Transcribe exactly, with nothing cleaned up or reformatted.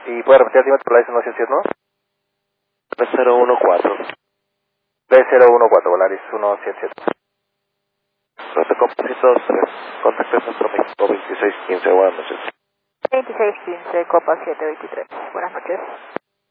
¿Y puede repetir el por la S uno siete siete, no? tres cero uno cuatro. tres cero uno cuatro, Volaris uno siete siete. Los de Compósitos, contacto nuestro México veintiséis quince, buenas noches. veintiséis quince, Copa siete veintitrés. Buenas noches.